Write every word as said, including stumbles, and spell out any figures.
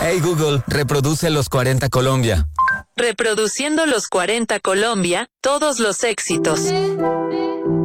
Hey Google, reproduce Los cuarenta Colombia. Reproduciendo Los cuarenta Colombia, todos los éxitos.